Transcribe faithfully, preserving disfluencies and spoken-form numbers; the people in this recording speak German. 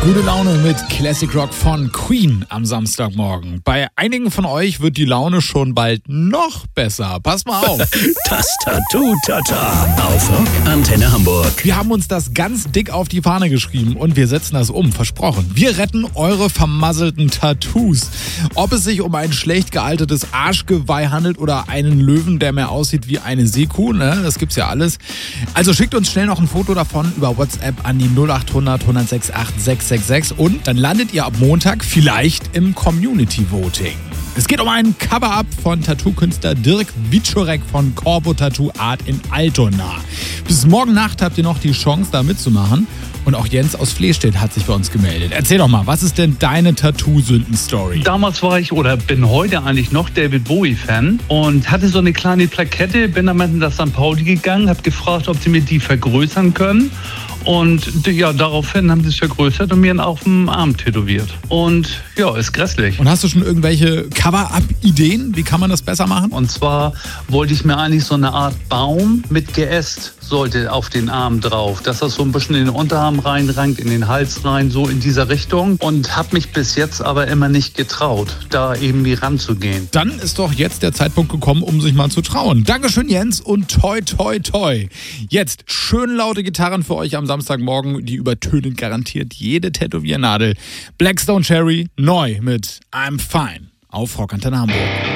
Gute Laune mit Classic Rock von Queen am Samstagmorgen. Bei einigen von euch wird die Laune schon bald noch besser. Passt mal auf. Das Tattoo-Tata auf Rock Antenne Hamburg. Wir haben uns das ganz dick auf die Fahne geschrieben und wir setzen das um, versprochen. Wir retten eure vermasselten Tattoos. Ob es sich um ein schlecht gealtertes Arschgeweih handelt oder einen Löwen, der mehr aussieht wie eine Seekuh, ne? Das gibt's ja alles. Also schickt uns schnell noch ein Foto davon über WhatsApp an die null acht hundert, hundertsechsundachtzig, sechshundertsechsundsechzig und dann landet ihr ab Montag vielleicht im Community Voting. Es geht um ein Cover-Up von Tattoo-Künstler Dirk Wieczorek von Corpo Tattoo Art in Altona. Bis morgen Nacht habt ihr noch die Chance, da mitzumachen. Und auch Jens aus Flehstedt hat sich bei uns gemeldet. Erzähl doch mal, was ist denn deine Tattoo-Sünden-Story? Damals war ich oder bin heute eigentlich noch David Bowie-Fan und hatte so eine kleine Plakette, bin dann mit nach Sankt Pauli gegangen, habe gefragt, ob sie mir die vergrößern können. Und ja, daraufhin haben sie es vergrößert und mir auf dem Arm tätowiert. Und ja, ist grässlich. Und hast du schon irgendwelche Cover-Up-Ideen? Wie kann man das besser machen? Und zwar wollte ich mir eigentlich so eine Art Baum mit Geäst sollte auf den Arm drauf, dass das so ein bisschen in den Unterarm reinrankt, in den Hals rein, so in dieser Richtung. Und habe mich bis jetzt aber immer nicht getraut, da irgendwie ranzugehen. Dann ist doch jetzt der Zeitpunkt gekommen, um sich mal zu trauen. Dankeschön, Jens, und toi, toi, toi. Jetzt schön laute Gitarren für euch am Samstagmorgen, die übertönen garantiert jede Tätowiernadel. Blackstone Cherry, neu mit I'm Fine auf Rock Antenne Hamburg.